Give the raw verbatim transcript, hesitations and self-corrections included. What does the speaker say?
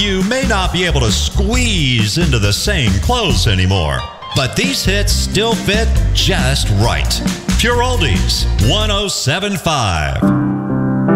You may not be able to squeeze into the same clothes anymore, but these hits still fit just right. Pure Oldies, one oh seven point five.